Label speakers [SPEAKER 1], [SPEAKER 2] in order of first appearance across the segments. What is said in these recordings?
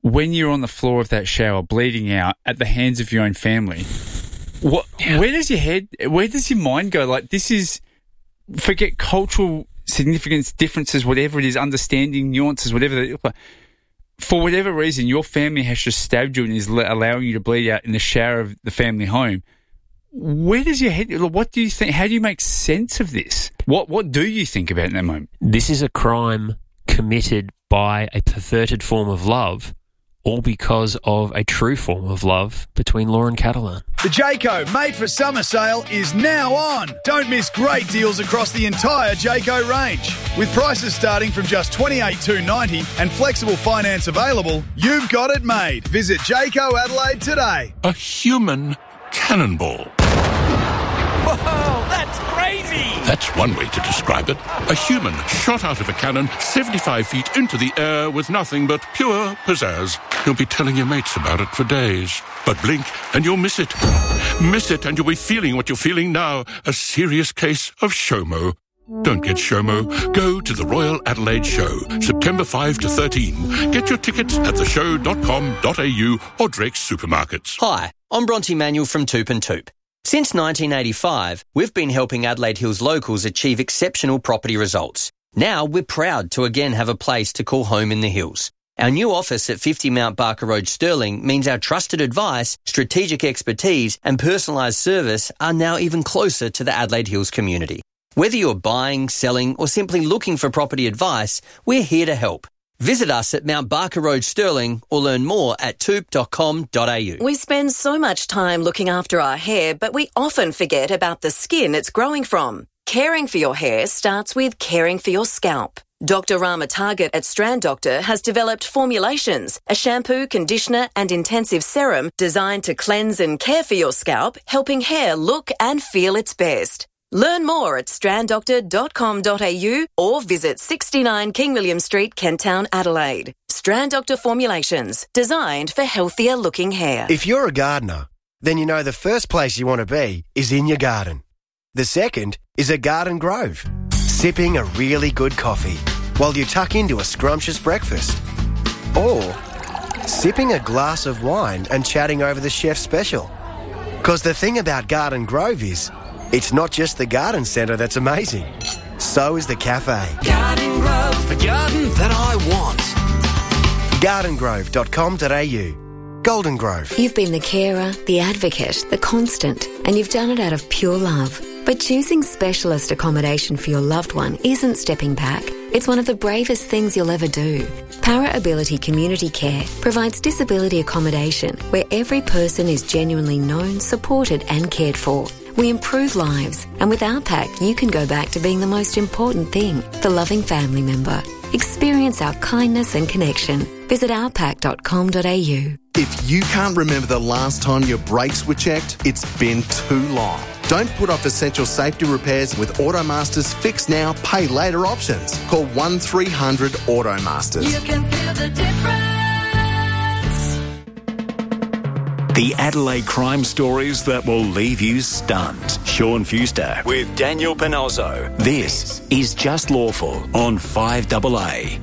[SPEAKER 1] when you're on the floor of that shower bleeding out at the hands of your own family, where does your mind go? Like, this is, forget cultural significance, differences, whatever it is, understanding, nuances, whatever. For whatever reason, your family has just stabbed you and is allowing you to bleed out in the shower of the family home. Where does your head, what do you think, how do you make sense of this? What do you think about it in that moment?
[SPEAKER 2] This is a crime committed by a perverted form of love, all because of a true form of love between Law and Catalan.
[SPEAKER 3] The Jayco Made for Summer sale is now on. Don't miss great deals across the entire Jayco range. With prices starting from just $28,290 and flexible finance available, you've got it made. Visit Jayco Adelaide today.
[SPEAKER 4] A human cannonball.
[SPEAKER 5] Whoa, that's crazy!
[SPEAKER 4] That's one way to describe it. A human shot out of a cannon 75 feet into the air with nothing but pure pizzazz. You'll be telling your mates about it for days. But blink and you'll miss it. Miss it and you'll be feeling what you're feeling now. A serious case of SHOMO. Don't get SHOMO. Go to the Royal Adelaide Show, September 5 to 13. Get your tickets at theshow.com.au or Drake's Supermarkets.
[SPEAKER 6] Hi, I'm Bronte Manuel from Toop and Toop. Since 1985, we've been helping Adelaide Hills locals achieve exceptional property results. Now we're proud to again have a place to call home in the hills. Our new office at 50 Mount Barker Road, Stirling, means our trusted advice, strategic expertise and personalised service are now even closer to the Adelaide Hills community. Whether you're buying, selling or simply looking for property advice, we're here to help. Visit us at Mount Barker Road, Stirling, or learn more at toop.com.au.
[SPEAKER 7] We spend so much time looking after our hair, but we often forget about the skin it's growing from. Caring for your hair starts with caring for your scalp. Dr. Rama Target at Strand Doctor has developed formulations, a shampoo, conditioner and intensive serum designed to cleanse and care for your scalp, helping hair look and feel its best. Learn more at stranddoctor.com.au or visit 69 King William Street, Kent Town, Adelaide. Strand Doctor formulations, designed for healthier looking hair.
[SPEAKER 8] If you're a gardener, then you know the first place you want to be is in your garden. The second is a garden grove, sipping a really good coffee while you tuck into a scrumptious breakfast. Or sipping a glass of wine and chatting over the chef's special. Because the thing about Garden Grove is, it's not just the garden centre that's amazing. So is the cafe.
[SPEAKER 5] Garden Grove, the garden that I want.
[SPEAKER 8] gardengrove.com.au. Golden Grove.
[SPEAKER 9] You've been the carer, the advocate, the constant, and you've done it out of pure love. But choosing specialist accommodation for your loved one isn't stepping back. It's one of the bravest things you'll ever do. Para Ability Community Care provides disability accommodation where every person is genuinely known, supported and cared for. We improve lives, and with our pack, you can go back to being the most important thing, the loving family member. Experience our kindness and connection. Visit ourpack.com.au.
[SPEAKER 10] If you can't remember the last time your brakes were checked, it's been too long. Don't put off essential safety repairs with Automaster's Fix Now, Pay Later options. Call 1300 Automasters.
[SPEAKER 5] You can feel the difference.
[SPEAKER 11] The Adelaide crime stories that will leave you stunned. Sean Fuster with Daniel Panozzo. This is Just Lawful on 5AA.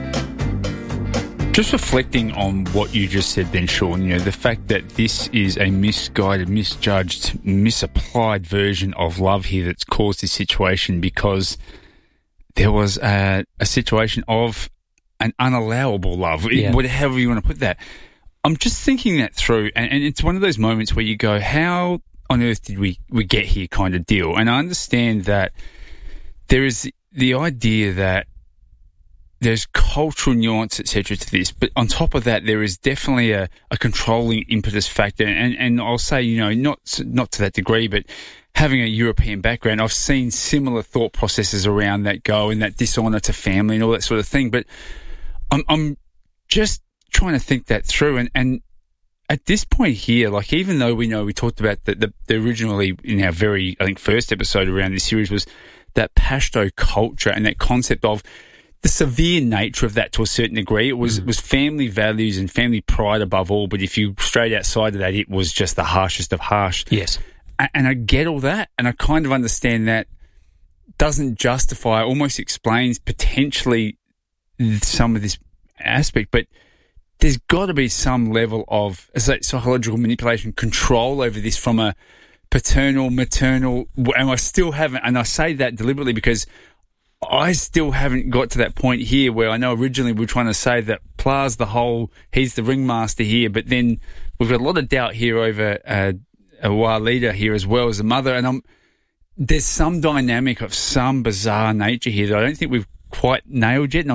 [SPEAKER 1] Just reflecting on what you just said then, Sean, you know, the fact that this is a misguided, misjudged, misapplied version of love here that's caused this situation because there was a situation of an unallowable love, however you want to put that. I'm just thinking that through, and it's one of those moments where you go, how on earth did we get here kind of deal? And I understand that there is the idea that there's cultural nuance, etc. to this, but on top of that, there is definitely a controlling impetus factor. And I'll say, you know, not to that degree, but having a European background, I've seen similar thought processes around that go and that dishonour to family and all that sort of thing. But I'm just trying to think that through. And at this point here, like, even though we talked about the originally in our very, I think, first episode around this series was that Pashto culture and that concept of the severe nature of that to a certain degree. It was family values and family pride above all, but if you strayed outside of that, it was just the harshest of harsh.
[SPEAKER 2] Yes.
[SPEAKER 1] And I get all that, and I kind of understand that doesn't justify, almost explains potentially some of this aspect, but there's got to be some level of psychological manipulation, control over this from a paternal, maternal, and I still haven't, and I say that deliberately because I still haven't got to that point here where I know originally we were trying to say that Pla's he's the ringmaster here, but then we've got a lot of doubt here over Walida here as well as a mother, and there's some dynamic of some bizarre nature here that I don't think we've quite nailed yet, and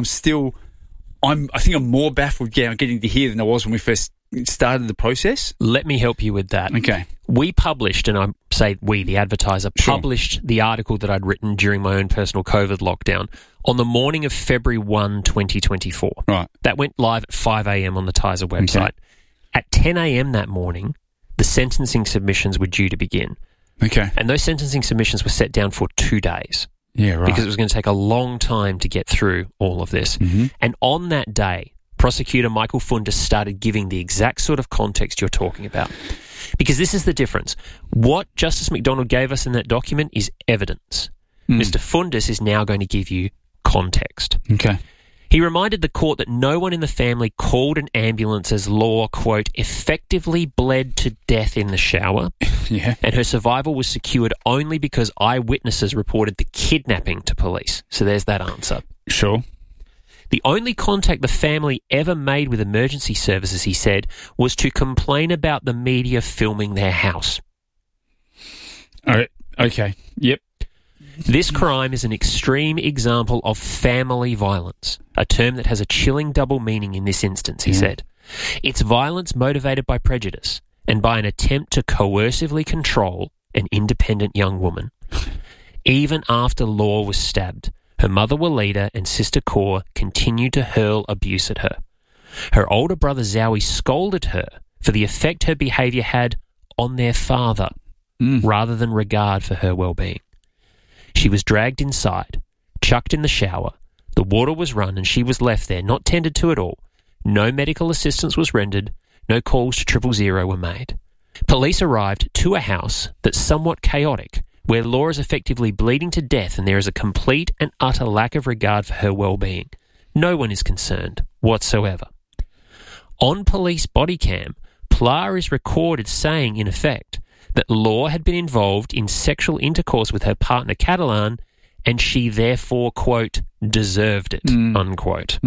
[SPEAKER 1] I think I'm more baffled getting to here than I was when we first started the process.
[SPEAKER 2] Let me help you with that.
[SPEAKER 1] Okay.
[SPEAKER 2] We published, and I say we, the advertiser, published the article that I'd written during my own personal COVID lockdown on the morning of February 1, 2024.
[SPEAKER 1] Right.
[SPEAKER 2] That went live at 5 a.m. on the Tizer website.
[SPEAKER 1] Okay.
[SPEAKER 2] At 10 a.m. that morning, the sentencing submissions were due to begin.
[SPEAKER 1] Okay.
[SPEAKER 2] And those sentencing submissions were set down for 2 days.
[SPEAKER 1] Yeah, right.
[SPEAKER 2] Because it was going to take a long time to get through all of this.
[SPEAKER 1] Mm-hmm.
[SPEAKER 2] And on that day, Prosecutor Michael Fundus started giving the exact sort of context you're talking about. Because this is the difference. What Justice McDonald gave us in that document is evidence. Mr. Fundus is now going to give you context.
[SPEAKER 1] Okay.
[SPEAKER 2] He reminded the court that no one in the family called an ambulance as Law, quote, effectively bled to death in the shower.
[SPEAKER 1] Yeah.
[SPEAKER 2] And her survival was secured only because eyewitnesses reported the kidnapping to police. So there's that answer.
[SPEAKER 1] Sure.
[SPEAKER 2] The only contact the family ever made with emergency services, he said, was to complain about the media filming their house.
[SPEAKER 1] All right. Okay. Yep.
[SPEAKER 2] This crime is an extreme example of family violence, a term that has a chilling double meaning in this instance, he said. It's violence motivated by prejudice and by an attempt to coercively control an independent young woman. Even after Law was stabbed, her mother Walida and sister Kaur continued to hurl abuse at her. Her older brother Zowie scolded her for the effect her behaviour had on their father, rather than regard for her well-being. She was dragged inside, chucked in the shower, the water was run and she was left there, not tended to at all. No medical assistance was rendered, no calls to 000 were made. Police arrived to a house that's somewhat chaotic, where Law is effectively bleeding to death and there is a complete and utter lack of regard for her well-being. No one is concerned whatsoever. On police body cam, Pla is recorded saying, in effect, that Law had been involved in sexual intercourse with her partner Catalan and she therefore, quote, deserved it, unquote.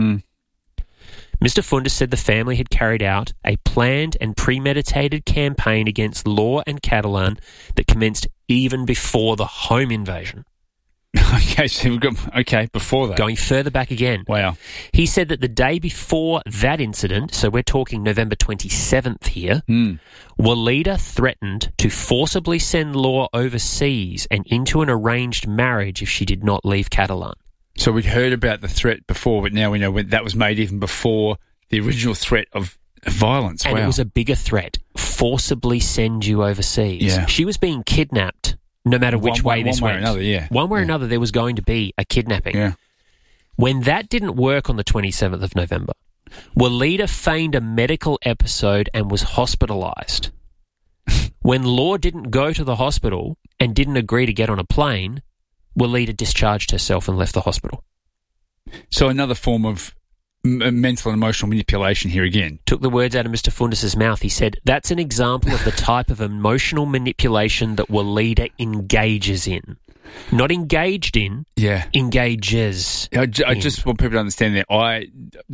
[SPEAKER 2] Mr. Fundus said the family had carried out a planned and premeditated campaign against Law and Catalan that commenced even before the home invasion.
[SPEAKER 1] Okay, so we've got, before that.
[SPEAKER 2] Going further back again.
[SPEAKER 1] Wow.
[SPEAKER 2] He said that the day before that incident, so we're talking November 27th here, Walida threatened to forcibly send Law overseas and into an arranged marriage if she did not leave Catalan.
[SPEAKER 1] So we'd heard about the threat before, but now we know that was made even before the original threat of violence.
[SPEAKER 2] And it was a bigger threat, forcibly send you overseas.
[SPEAKER 1] Yeah.
[SPEAKER 2] She was being kidnapped no matter which way this went.
[SPEAKER 1] One way or another, yeah.
[SPEAKER 2] One way or another, there was going to be a kidnapping.
[SPEAKER 1] Yeah.
[SPEAKER 2] When that didn't work on the 27th of November, Walida feigned a medical episode and was hospitalised. When Law didn't go to the hospital and didn't agree to get on a plane, Walida discharged herself and left the hospital.
[SPEAKER 1] So another form of mental and emotional manipulation here again.
[SPEAKER 2] Took the words out of Mr. Fundus's mouth. He said, that's an example of the type of emotional manipulation that Walida engages in. Not engaged in, engages
[SPEAKER 1] I just want people to understand that I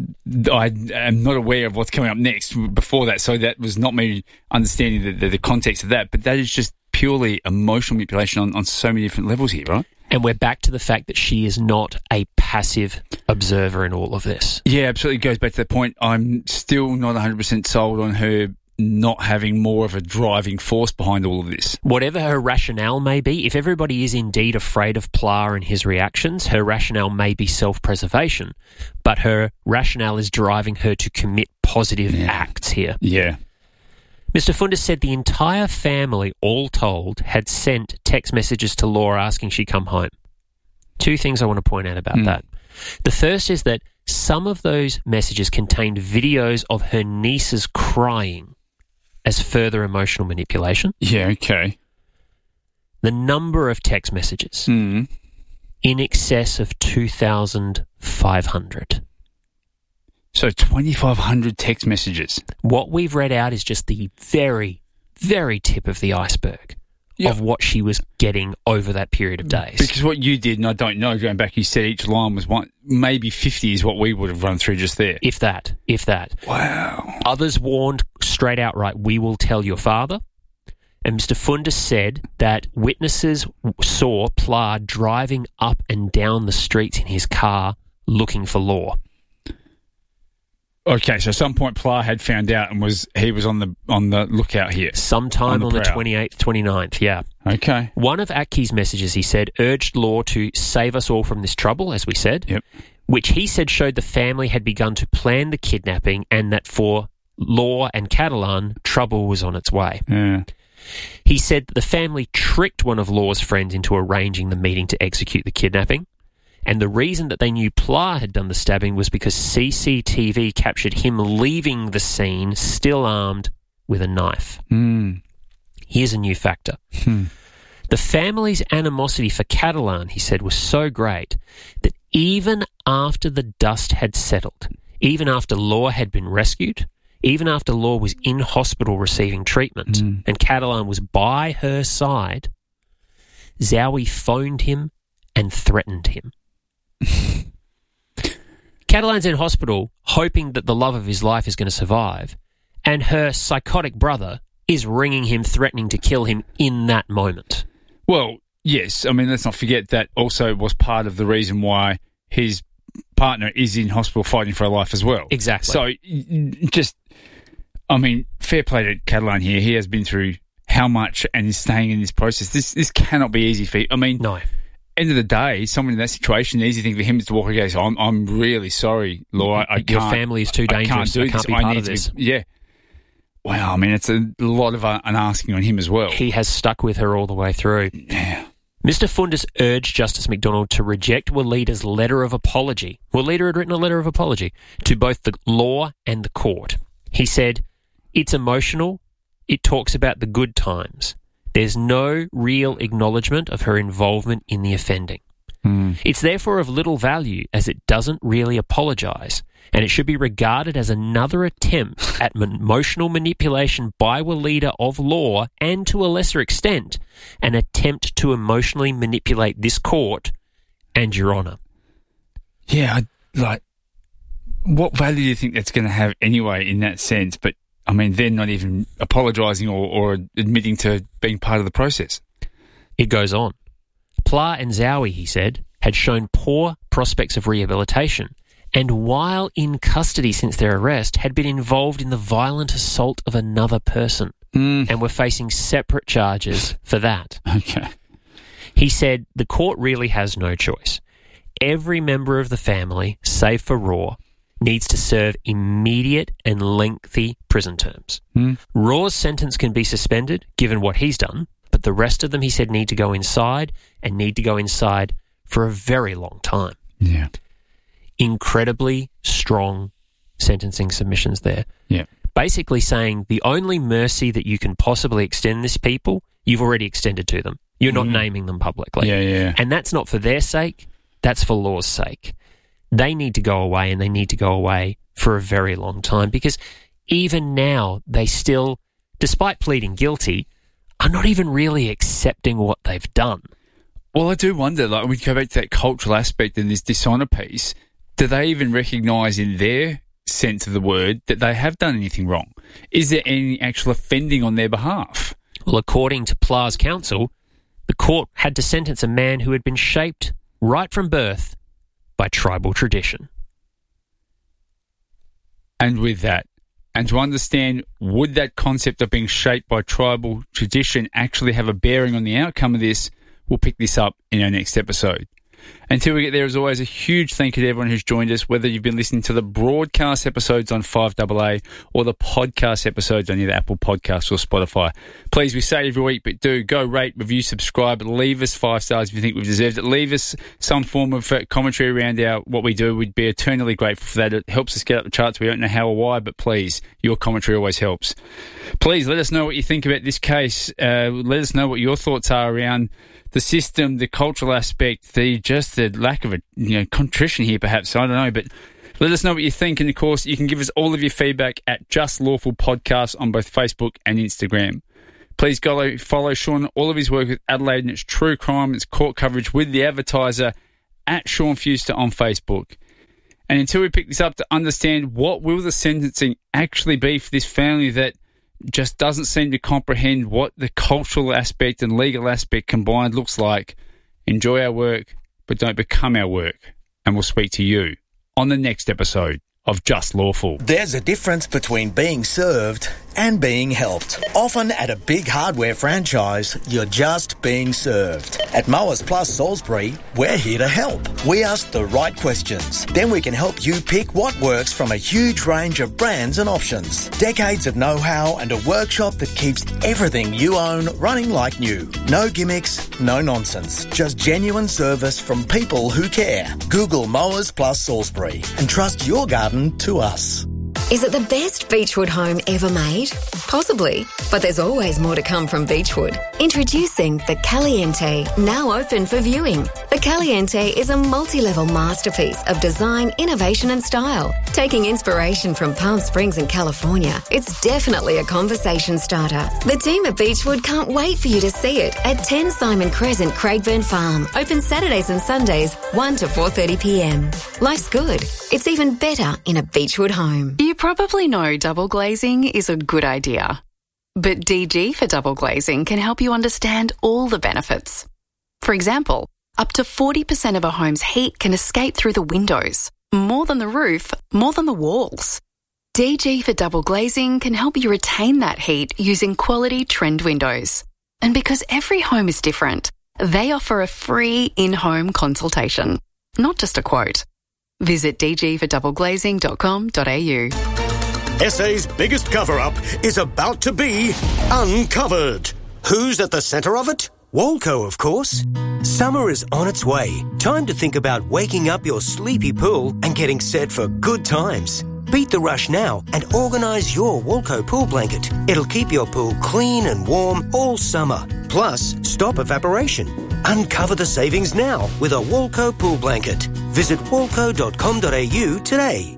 [SPEAKER 1] am not aware of what's coming up next before that, so that was not me understanding the context of that, but that is just purely emotional manipulation on so many different levels here, right?
[SPEAKER 2] And we're back to the fact that she is not a passive observer in all of this.
[SPEAKER 1] Yeah, absolutely. It goes back to that point. I'm still not 100% sold on her not having more of a driving force behind all of this.
[SPEAKER 2] Whatever her rationale may be, if everybody is indeed afraid of Pla and his reactions, her rationale may be self-preservation, but her rationale is driving her to commit positive acts here.
[SPEAKER 1] Yeah.
[SPEAKER 2] Mr. Fundus said the entire family, all told, had sent text messages to Law asking she come home. Two things I want to point out about that. The first is that some of those messages contained videos of her nieces crying as further emotional manipulation.
[SPEAKER 1] Yeah, okay.
[SPEAKER 2] The number of text messages, in excess of 2,500.
[SPEAKER 1] So 2,500 text messages.
[SPEAKER 2] What we've read out is just the very, very tip of the iceberg of what she was getting over that period of days.
[SPEAKER 1] Because what you did, and I don't know, going back, you said each line was maybe 50 is what we would have run through just there.
[SPEAKER 2] If that.
[SPEAKER 1] Wow.
[SPEAKER 2] Others warned straight outright, we will tell your father. And Mr. Fundus said that witnesses saw Pla driving up and down the streets in his car looking for Law.
[SPEAKER 1] Okay, so at some point Pla had found out and he was on the lookout here.
[SPEAKER 2] Sometime on the 28th, 29th, yeah.
[SPEAKER 1] Okay.
[SPEAKER 2] One of Atke's messages, he said, urged Law to save us all from this trouble, as we said, which he said showed the family had begun to plan the kidnapping and that for Law and Catalan, trouble was on its way.
[SPEAKER 1] Yeah.
[SPEAKER 2] He said that the family tricked one of Law's friends into arranging the meeting to execute the kidnapping. And the reason that they knew Pla had done the stabbing was because CCTV captured him leaving the scene still armed with a knife. Here's a new factor. The family's animosity for Catalan, he said, was so great that even after the dust had settled, even after Law had been rescued, even after Law was in hospital receiving treatment and Catalan was by her side, Zowie phoned him and threatened him. Catalan's in hospital hoping that the love of his life is going to survive, and her psychotic brother is ringing him, threatening to kill him in that moment.
[SPEAKER 1] Well, yes. I mean, let's not forget that also was part of the reason why his partner is in hospital fighting for her life as well.
[SPEAKER 2] Exactly.
[SPEAKER 1] So, fair play to Catalan here. He has been through how much and is staying in this process. This cannot be easy for you. I mean,
[SPEAKER 2] no.
[SPEAKER 1] End of the day, someone in that situation, the easy thing for him is to walk away and say, I'm really sorry, Law.
[SPEAKER 2] Your family is too dangerous. I can't be part of this.
[SPEAKER 1] Wow, I mean, it's a lot of an asking on him as well.
[SPEAKER 2] He has stuck with her all the way through.
[SPEAKER 1] Yeah.
[SPEAKER 2] Mr. Fundus urged Justice McDonald to reject Waleeda's letter of apology. Waleeda had written a letter of apology to both the law and the court. He said, it's emotional. It talks about the good times. There's no real acknowledgement of her involvement in the offending. It's therefore of little value as it doesn't really apologise, and it should be regarded as another attempt at emotional manipulation by Waleeda of Law and, to a lesser extent, an attempt to emotionally manipulate this court and Your Honour.
[SPEAKER 1] Yeah, what value do you think that's going to have anyway in that sense? But I mean, they're not even apologising or admitting to being part of the process.
[SPEAKER 2] It goes on. Pla and Zowie, he said, had shown poor prospects of rehabilitation and while in custody since their arrest had been involved in the violent assault of another person and were facing separate charges for that.
[SPEAKER 1] Okay.
[SPEAKER 2] He said the court really has no choice. Every member of the family, save for Raw, needs to serve immediate and lengthy prison terms. Raw's sentence can be suspended, given what he's done, but the rest of them, he said, need to go inside and need to go inside for a very long time.
[SPEAKER 1] Yeah.
[SPEAKER 2] Incredibly strong sentencing submissions there.
[SPEAKER 1] Yeah.
[SPEAKER 2] Basically saying the only mercy that you can possibly extend this people, you've already extended to them. You're not naming them publicly.
[SPEAKER 1] Yeah.
[SPEAKER 2] And that's not for their sake, that's for Law's sake. They need to go away, and they need to go away for a very long time, because even now they still, despite pleading guilty, are not even really accepting what they've done.
[SPEAKER 1] Well, I do wonder, when we go back to that cultural aspect and this dishonour piece, do they even recognise in their sense of the word that they have done anything wrong? Is there any actual offending on their behalf?
[SPEAKER 2] Well, according to Pla's counsel, the court had to sentence a man who had been shaped right from birth by tribal tradition.
[SPEAKER 1] And with that, and to understand, would that concept of being shaped by tribal tradition actually have a bearing on the outcome of this? We'll pick this up in our next episode. Until we get there, as always, a huge thank you to everyone who's joined us, whether you've been listening to the broadcast episodes on 5AA or the podcast episodes on either Apple Podcasts or Spotify. Please, we say it every week, but do go rate, review, subscribe, leave us 5 stars if you think we've deserved it. Leave us some form of commentary around what we do. We'd be eternally grateful for that. It helps us get up the charts. We don't know how or why, but please, your commentary always helps. Please let us know what you think about this case. Let us know what your thoughts are around the system, the cultural aspect, the lack of contrition here, perhaps. I don't know, but Let us know what you think, and of course, you can give us all of your feedback at Just Lawful Podcast on both Facebook and Instagram. Please go follow Sean, all of his work with Adelaide and its true crime, its court coverage with the advertiser at Sean Fuster on Facebook. And until we pick this up to understand what will the sentencing actually be for this family that just doesn't seem to comprehend what the cultural aspect and legal aspect combined looks like, enjoy our work, but don't become our work. And we'll speak to you on the next episode of Just Lawful.
[SPEAKER 12] There's a difference between being served and being helped. Often at a big hardware franchise, you're just being served. At Mowers Plus Salisbury, we're here to help. We ask the right questions. Then we can help you pick what works from a huge range of brands and options. Decades of know-how and a workshop that keeps everything you own running like new. No gimmicks, no nonsense. Just genuine service from people who care. Google Mowers Plus Salisbury and trust your garden to us.
[SPEAKER 9] Is it the best Beechwood home ever made? Possibly, but there's always more to come from Beechwood. Introducing the Caliente, now open for viewing. The Caliente is a multi-level masterpiece of design, innovation and style. Taking inspiration from Palm Springs in California, it's definitely a conversation starter. The team at Beechwood can't wait for you to see it at 10 Simon Crescent, Craigburn Farm. Open Saturdays and Sundays, 1 to 4:30 p.m. Life's good. It's even better in a Beechwood home.
[SPEAKER 13] You probably know double glazing is a good idea. But DG for double glazing can help you understand all the benefits. For example, up to 40% of a home's heat can escape through the windows. More than the roof, more than the walls. DG for double glazing can help you retain that heat using quality trend windows. And because every home is different, they offer a free in-home consultation, not just a quote. Visit dgfordoubleglazing.com.au.
[SPEAKER 14] SA's biggest cover-up is about to be uncovered. Who's at the centre of it?
[SPEAKER 15] Walco, of course. Summer is on its way. Time to think about waking up your sleepy pool and getting set for good times. Beat the rush now and organise your Walco pool blanket. It'll keep your pool clean and warm all summer. Plus, stop evaporation. Uncover the savings now with a Walco pool blanket. Visit walco.com.au today.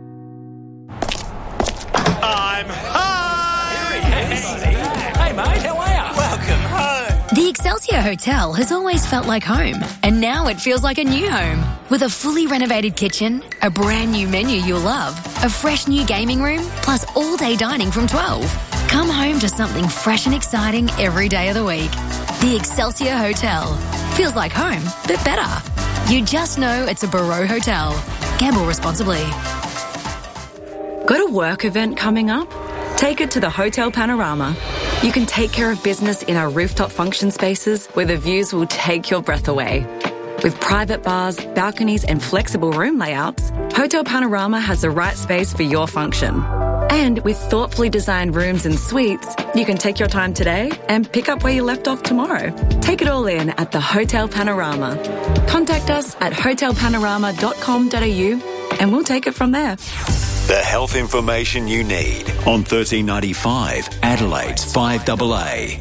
[SPEAKER 5] I'm home! Hey, mate, how are you? Welcome home.
[SPEAKER 16] The Excelsior Hotel has always felt like home, and now it feels like a new home. With a fully renovated kitchen, a brand new menu you'll love, a fresh new gaming room, plus all-day dining from 12. Come home to something fresh and exciting every day of the week. The Excelsior Hotel. Feels like home, but better. You just know it's a Barreau Hotel. Gamble responsibly.
[SPEAKER 17] Got a work event coming up? Take it to the Hotel Panorama. You can take care of business in our rooftop function spaces where the views will take your breath away. With private bars, balconies and flexible room layouts, Hotel Panorama has the right space for your function. And with thoughtfully designed rooms and suites, you can take your time today and pick up where you left off tomorrow. Take it all in at the Hotel Panorama. Contact us at hotelpanorama.com.au and we'll take it from there.
[SPEAKER 11] The health information you need on 1395 Adelaide's 5AA.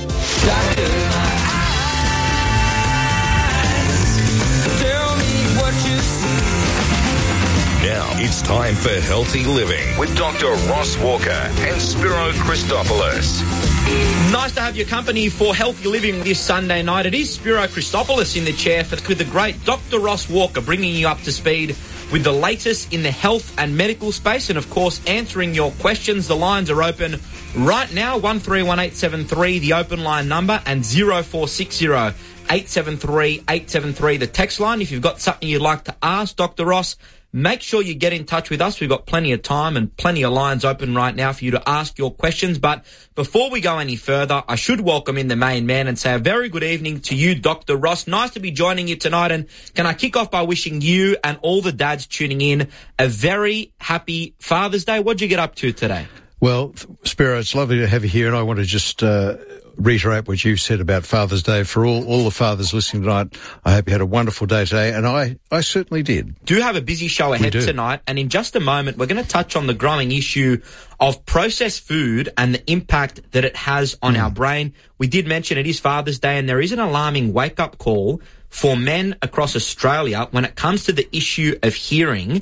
[SPEAKER 18] Now it's time for Healthy Living with Dr. Ross Walker and Spiro Christopoulos.
[SPEAKER 19] Nice to have your company for Healthy Living this Sunday night. It is Spiro Christopoulos in the chair with the great Dr. Ross Walker, bringing you up to speed with the latest in the health and medical space and, of course, answering your questions. The lines are open right now, 131873, the open line number, and 0460 873 873, the text line. If you've got something you'd like to ask Dr. Ross, make sure you get in touch with us. We've got plenty of time and plenty of lines open right now for you to ask your questions. But before we go any further, I should welcome in the main man and say a very good evening to you, Dr. Ross. Nice to be joining you tonight. And can I kick off by wishing you and all the dads tuning in a very happy Father's Day? What'd you get up to today?
[SPEAKER 20] Well, Spiro, it's lovely to have you here, and I want to just reiterate what you said about Father's Day. For all the fathers listening tonight, I hope you had a wonderful day today, and I certainly did.
[SPEAKER 19] Do have a busy show ahead tonight, and in just a moment, we're going to touch on the growing issue of processed food and the impact that it has on our brain. We did mention it is Father's Day, and there is an alarming wake-up call for men across Australia when it comes to the issue of hearing.
[SPEAKER 20] Yep.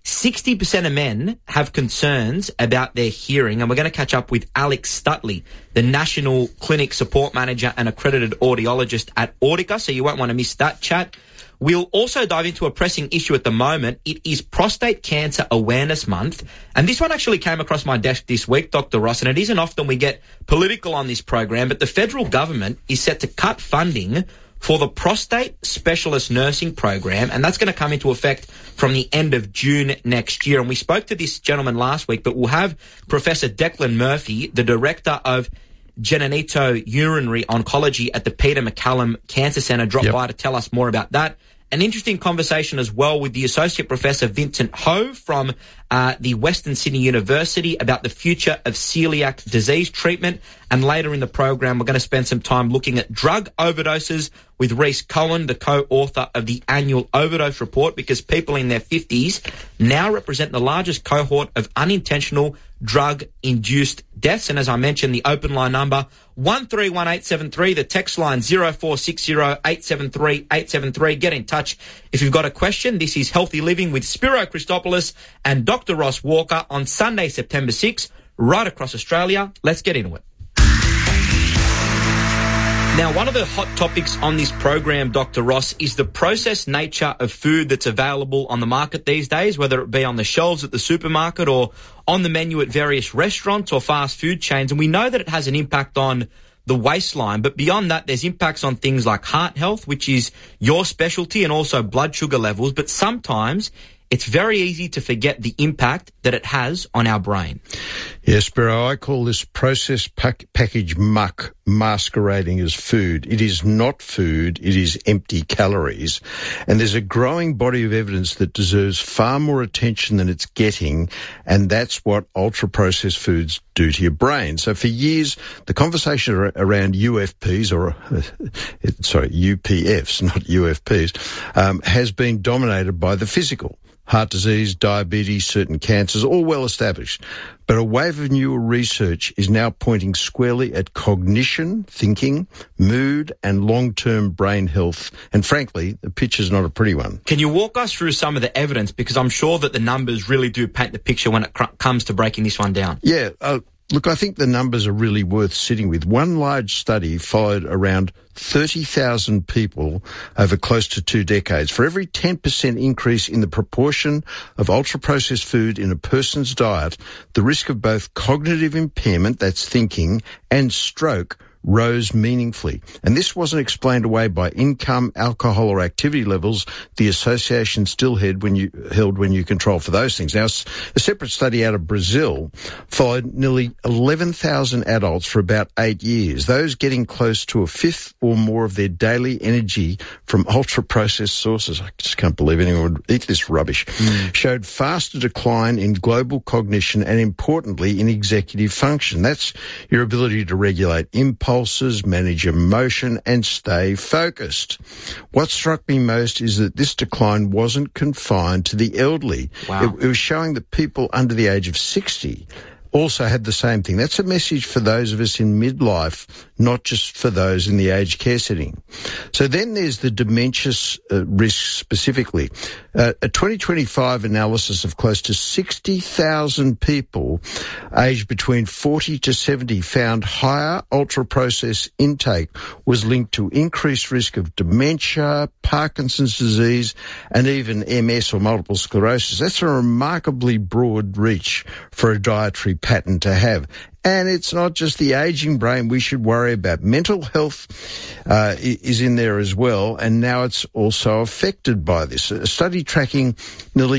[SPEAKER 19] 60% of men have concerns about their hearing, and we're going to catch up with Alex Stutley, the National Clinic Support Manager and accredited audiologist at Audica, so you won't want to miss that chat. We'll also dive into a pressing issue at the moment. It is Prostate Cancer Awareness Month, and this one actually came across my desk this week, Dr. Ross, and it isn't often we get political on this program, but the federal government is set to cut funding for the Prostate Specialist Nursing Program, and that's going to come into effect from the end of June next year. And we spoke to this gentleman last week, but we'll have Professor Declan Murphy, the Director of Genitourinary Oncology at the Peter MacCallum Cancer Centre, drop by to tell us more about that. An interesting conversation as well with the Associate Professor Vincent Ho from the Western Sydney University about the future of celiac disease treatment. And later in the program, we're going to spend some time looking at drug overdoses with Rhys Cohen, the co-author of the annual overdose report, because people in their 50s now represent the largest cohort of unintentional drug-induced deaths. And as I mentioned, the open line number 131873, the text line 0460 873 873. Get in touch if you've got a question. This is Healthy Living with Spiro Christopoulos and Dr. Ross Walker on Sunday, September 6th, right across Australia. Let's get into it. Now, one of the hot topics on this program, Dr. Ross, is the processed nature of food that's available on the market these days, whether it be on the shelves at the supermarket or on the menu at various restaurants or fast food chains. And we know that it has an impact on the waistline, but beyond that, there's impacts on things like heart health, which is your specialty, and also blood sugar levels. But sometimes it's very easy to forget the impact that it has on our brain.
[SPEAKER 20] Yes, Spiro, I call this processed package muck masquerading as food. It is not food, it is empty calories. And there's a growing body of evidence that deserves far more attention than it's getting, and that's what ultra-processed foods do to your brain. So for years, the conversation around UFPs, UPFs, not UFPs, has been dominated by the physical. Heart disease, diabetes, certain cancers, all well established. But a wave of newer research is now pointing squarely at cognition, thinking, mood, and long-term brain health. And frankly, the picture's not a pretty one.
[SPEAKER 19] Can you walk us through some of the evidence? Because I'm sure that the numbers really do paint the picture when it comes to breaking this one down.
[SPEAKER 20] Yeah, look, I think the numbers are really worth sitting with. One large study followed around 30,000 people over close to 2 decades. For every 10% increase in the proportion of ultra-processed food in a person's diet, the risk of both cognitive impairment, that's thinking, and stroke rose meaningfully. And this wasn't explained away by income, alcohol, or activity levels the association still held when you control for those things. Now, a separate study out of Brazil followed nearly 11,000 adults for about 8 years. Those getting close to a fifth or more of their daily energy from ultra-processed sources. I just can't believe anyone would eat this rubbish. Showed faster decline in global cognition and, importantly, in executive function. That's your ability to regulate impulses, manage emotion, and stay focused. What struck me most is that this decline wasn't confined to the elderly.
[SPEAKER 19] Wow.
[SPEAKER 20] It was showing that people under the age of 60 also had the same thing. That's a message for those of us in midlife, not just for those in the aged care setting. So then there's the dementia risk specifically. A 2025 analysis of close to 60,000 people aged between 40 to 70 found higher ultra-processed intake was linked to increased risk of dementia, Parkinson's disease, and even MS or multiple sclerosis. That's a remarkably broad reach for a dietary pattern to have. And it's not just the aging brain we should worry about. Mental health is in there as well, and now it's also affected by this. A study tracking nearly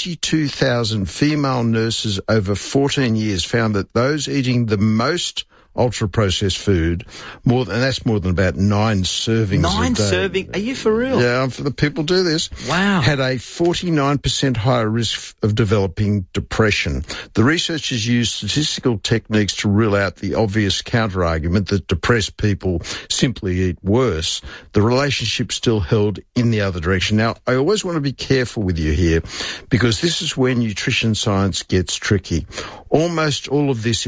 [SPEAKER 20] 32,000 female nurses over 14 years found that those eating the most ultra-processed food, and that's more than about 9 servings a day.
[SPEAKER 19] 9 servings? Are you for real?
[SPEAKER 20] Yeah, for the people do this.
[SPEAKER 19] Wow.
[SPEAKER 20] Had a 49% higher risk of developing depression. The researchers used statistical techniques to rule out the obvious counter-argument that depressed people simply eat worse. The relationship still held in the other direction. Now, I always want to be careful with you here, because this is where nutrition science gets tricky. Almost all of this is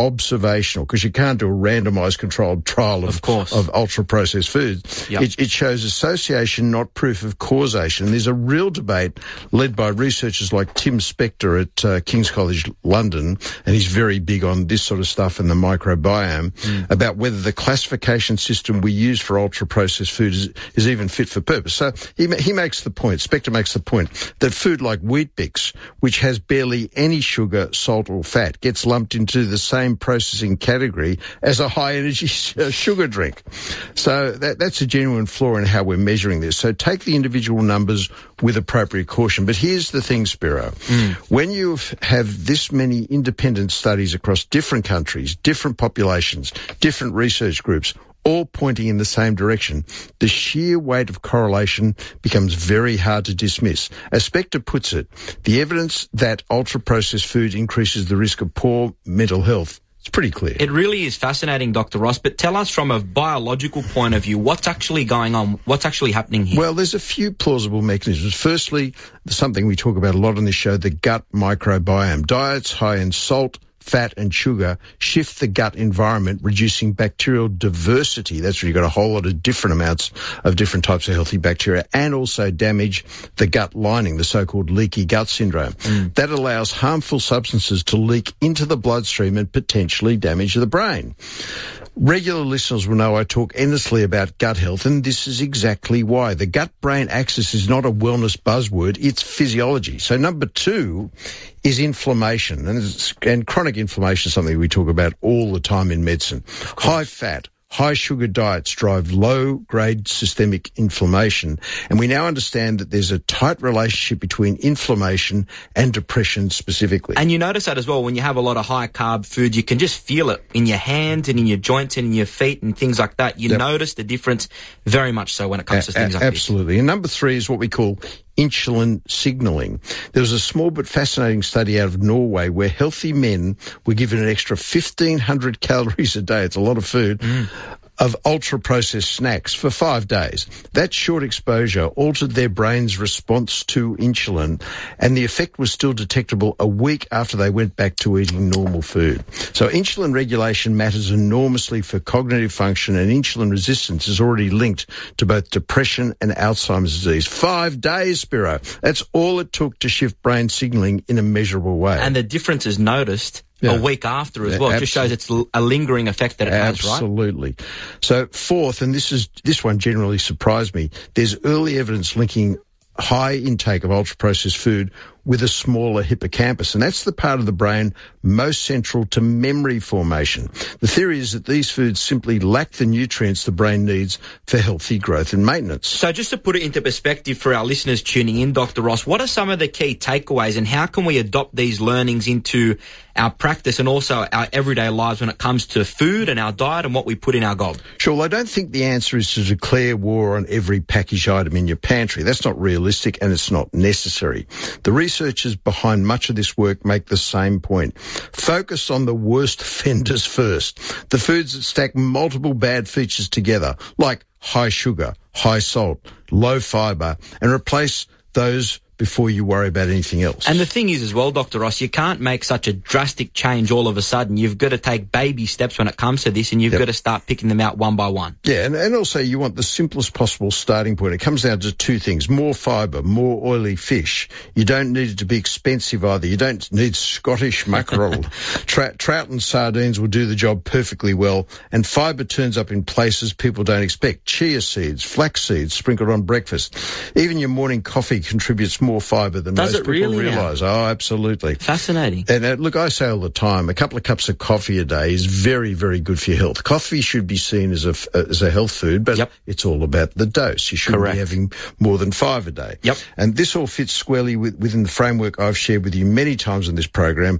[SPEAKER 20] observational, because you can't do a randomised controlled trial of ultra-processed foods.
[SPEAKER 19] Yep.
[SPEAKER 20] It shows association, not proof of causation. There's a real debate led by researchers like Tim Spector at King's College London, and he's very big on this sort of stuff and the microbiome, about whether the classification system we use for ultra-processed food is even fit for purpose. So he makes the point, Spector makes the point, that food like Weet-Bix, which has barely any sugar, salt or fat, gets lumped into the same processing category as a high-energy sugar drink. So that's a genuine flaw in how we're measuring this. So take the individual numbers with appropriate caution. But here's the thing, Spiro. When you have this many independent studies across different countries, different populations, different research groups, all pointing in the same direction, the sheer weight of correlation becomes very hard to dismiss. As Spector puts it, the evidence that ultra-processed food increases the risk of poor mental health, it's pretty clear.
[SPEAKER 19] It really is fascinating, Dr. Ross, but tell us from a biological point of view, what's actually going on? What's actually happening here?
[SPEAKER 20] Well, there's a few plausible mechanisms. Firstly, something we talk about a lot on this show, the gut microbiome. Diets high in salt, fat and sugar shift the gut environment, reducing bacterial diversity. That's where you've got a whole lot of different amounts of different types of healthy bacteria, and also damage the gut lining, the so-called leaky gut syndrome. That allows harmful substances to leak into the bloodstream and potentially damage the brain. Regular listeners will know I talk endlessly about gut health, and this is exactly why. The gut-brain axis is not a wellness buzzword, it's physiology. So number 2 is inflammation, and chronic inflammation is something we talk about all the time in medicine. High fat, high sugar diets drive low-grade systemic inflammation, and we now understand that there's a tight relationship between inflammation and depression specifically.
[SPEAKER 19] And you notice that as well when you have a lot of high-carb food, you can just feel it in your hands and in your joints and in your feet and things like that. You notice the difference very much so when it comes to things like this.
[SPEAKER 20] Absolutely. And number 3 is what we call insulin signaling. There was a small but fascinating study out of Norway where healthy men were given an extra 1,500 calories a day, it's a lot of food, of ultra-processed snacks for 5 days. That short exposure altered their brain's response to insulin, and the effect was still detectable a week after they went back to eating normal food. So insulin regulation matters enormously for cognitive function, and insulin resistance is already linked to both depression and Alzheimer's disease. 5 days, Spiro. That's all it took to shift brain signaling in a measurable way.
[SPEAKER 19] And the difference is noticed a week after as well. It just shows it's a lingering effect that it has, right?
[SPEAKER 20] Absolutely. So 4th, and this one generally surprised me, there's early evidence linking high intake of ultra-processed food with a smaller hippocampus, and that's the part of the brain most central to memory formation. The theory is that these foods simply lack the nutrients the brain needs for healthy growth and maintenance.
[SPEAKER 19] So just to put it into perspective for our listeners tuning in, Dr. Ross, what are some of the key takeaways, and how can we adopt these learnings into our practice and also our everyday lives when it comes to food and our diet and what we put in our gob?
[SPEAKER 20] Sure, well, I don't think the answer is to declare war on every packaged item in your pantry. That's not realistic, and it's not necessary. The researchers behind much of this work make the same point. Focus on the worst offenders first. The foods that stack multiple bad features together, like high sugar, high salt, low fibre, and replace those before you worry about anything else.
[SPEAKER 19] And the thing is as well, Dr. Ross, you can't make such a drastic change all of a sudden. You've got to take baby steps when it comes to this, and you've got to start picking them out one by one.
[SPEAKER 20] Yeah, and also you want the simplest possible starting point. It comes down to 2 things: more fibre, more oily fish. You don't need it to be expensive either. You don't need Scottish mackerel. Trout and sardines will do the job perfectly well, and fibre turns up in places people don't expect. Chia seeds, flax seeds sprinkled on breakfast. Even your morning coffee contributes more fibre than most people realise. Oh, absolutely.
[SPEAKER 19] Fascinating.
[SPEAKER 20] And look, I say all the time, a couple of cups of coffee a day is very, very good for your health. Coffee should be seen as a health food, but it's all about the dose. You shouldn't be having more than 5 a day. And this all fits squarely within the framework I've shared with you many times on this program.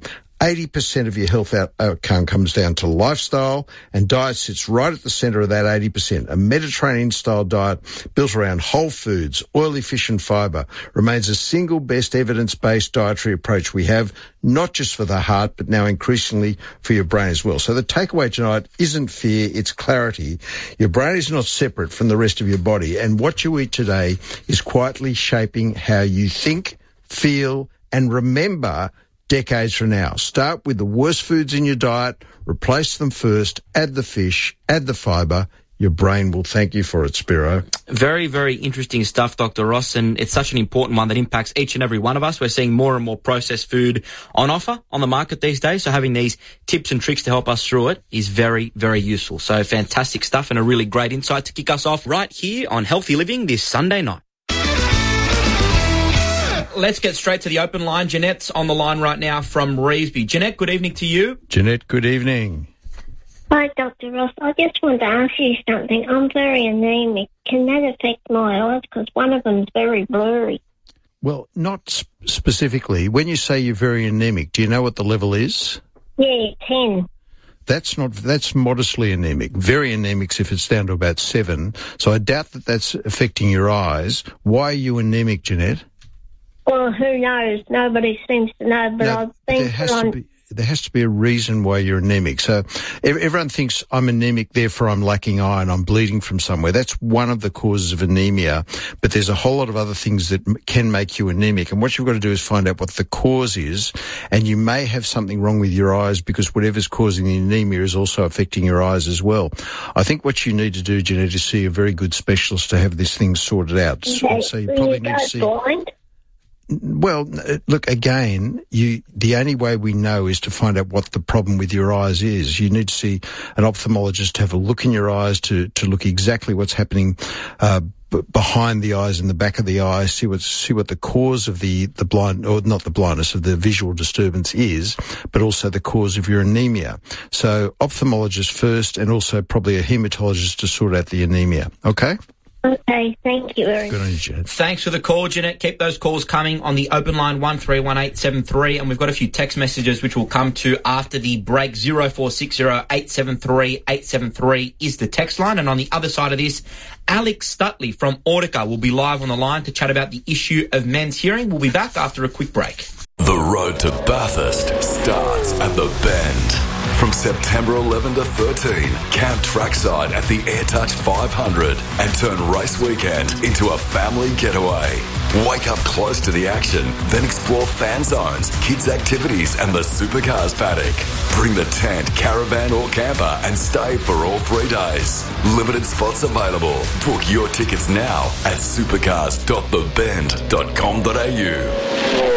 [SPEAKER 20] 80% of your health outcome comes down to lifestyle, and diet sits right at the centre of that 80%. A Mediterranean-style diet built around whole foods, oily fish and fibre remains the single best evidence-based dietary approach we have, not just for the heart, but now increasingly for your brain as well. So the takeaway tonight isn't fear, it's clarity. Your brain is not separate from the rest of your body, and what you eat today is quietly shaping how you think, feel, and remember decades from now. Start with the worst foods in your diet, replace them first, add the fish, add the fibre. Your brain will thank you for it, Spiro.
[SPEAKER 19] Very, very interesting stuff, Dr. Ross, and it's such an important one that impacts each and every one of us. We're seeing more and more processed food on offer on the market these days, so having these tips and tricks to help us through it is very, very useful. So fantastic stuff and a really great insight to kick us off right here on Healthy Living this Sunday night. Let's get straight to the open line. Jeanette's on the line right now from Revesby. Jeanette, good evening to you.
[SPEAKER 20] Jeanette, good evening.
[SPEAKER 21] Hi, Dr. Ross. I just wanted to ask you something. I'm very anemic. Can that affect my eyes? Because one of them's very blurry.
[SPEAKER 20] Well, not specifically. When you say you're very anemic, do you know what the level is?
[SPEAKER 21] Yeah, 10.
[SPEAKER 20] That's modestly anemic. Very anemic's if it's down to about 7. So I doubt that that's affecting your eyes. Why are you anemic, Jeanette?
[SPEAKER 21] Well, who knows? Nobody seems to know, but I've been
[SPEAKER 20] there has to be a reason why you're anemic. So everyone thinks I'm anemic, therefore I'm lacking iron, I'm bleeding from somewhere. That's one of the causes of anemia, but there's a whole lot of other things that can make you anemic. And what you've got to do is find out what the cause is, and you may have something wrong with your eyes because whatever's causing the anemia is also affecting your eyes as well. I think what you need to do, Jeanette, is see a very good specialist to have this thing sorted out.
[SPEAKER 21] Okay.
[SPEAKER 20] So you probably need to see...
[SPEAKER 21] blind?
[SPEAKER 20] Well, look, again, the only way we know is to find out what the problem with your eyes is. You need to see an ophthalmologist to have a look in your eyes to look exactly what's happening behind the eyes and the back of the eye, see what the cause of the blind, or not the blindness, of the visual disturbance is, but also the cause of your anemia. So ophthalmologist first, and also probably a hematologist to sort out the anemia. Okay?
[SPEAKER 21] Okay, thank you very much.
[SPEAKER 20] Good on you, Jeanette.
[SPEAKER 19] Thanks for the call, Jeanette. Keep those calls coming on the open line 131873, and we've got a few text messages which we'll come to after the break. 0460 873 873 is the text line, and on the other side of this, Alex Stutley from Audica will be live on the line to chat about the issue of men's hearing. We'll be back after a quick break.
[SPEAKER 22] The road to Bathurst starts at the Bend. From September 11 to 13, camp trackside at the AirTouch 500 and turn race weekend into a family getaway. Wake up close to the action, then explore fan zones, kids' activities and the supercars paddock. Bring the tent, caravan or camper and stay for all 3 days. Limited spots available. Book your tickets now at supercars.thebend.com.au.